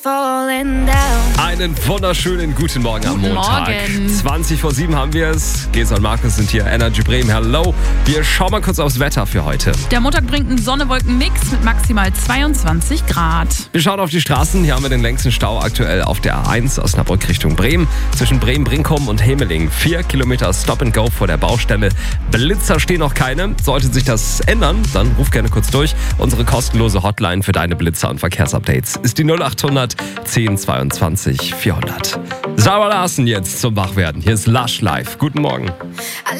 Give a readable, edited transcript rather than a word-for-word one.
falling down. Einen wunderschönen guten Morgen am Montag. Morgen. 20:07 haben wir es. Gesa und Markus sind hier. Energy Bremen, hello. Wir schauen mal kurz aufs Wetter für heute. Der Montag bringt einen Sonne-Wolken-Mix mit maximal 22 Grad. Wir schauen auf die Straßen. Hier haben wir den längsten Stau aktuell auf der A1 Osnabrück Richtung Bremen. Zwischen Bremen-Brinkum und Hemeling. 4 Kilometer Stop and Go vor der Baustelle. Blitzer stehen noch keine. Sollte sich das ändern, dann ruf gerne kurz durch. Unsere kostenlose Hotline für deine Blitzer und Verkehrsupdates ist die 0800 10 22 400. Sarah Larsen jetzt zum Wachwerden. Hier ist Lush Live. Guten Morgen.